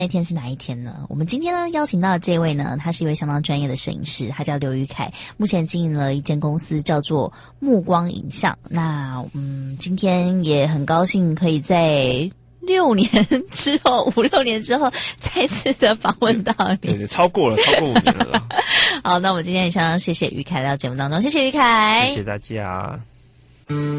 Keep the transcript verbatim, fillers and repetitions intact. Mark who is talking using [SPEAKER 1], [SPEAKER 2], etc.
[SPEAKER 1] 那天是哪一天呢？我们今天呢邀请到的这位呢，他是一位相当专业的摄影师，他叫刘宇凯，目前经营了一间公司叫做目光影像。那嗯，今天也很高兴可以在六年之后，五六年之后再次的访问到你。
[SPEAKER 2] 对对，超过了，超过五年了啦。
[SPEAKER 1] 好，那我们今天也相当谢谢宇凯来到节目当中，谢谢宇凯，
[SPEAKER 2] 谢谢大家。